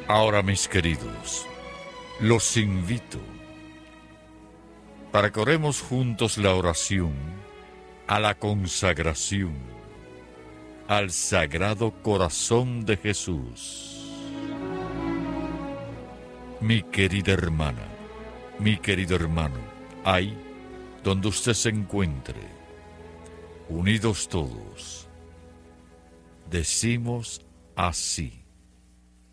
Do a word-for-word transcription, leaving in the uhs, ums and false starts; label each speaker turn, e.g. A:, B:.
A: Ahora, mis queridos, los invito para que oremos juntos la oración a la consagración al Sagrado Corazón de Jesús. Mi querida hermana, mi querido hermano, ahí donde usted se encuentre, unidos todos, decimos así: